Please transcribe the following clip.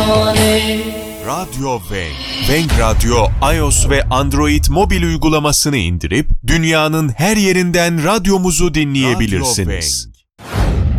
şahane. Radyo Weng. Weng Radyo, iOS ve Android mobil uygulamasını indirip dünyanın her yerinden radyomuzu dinleyebilirsiniz.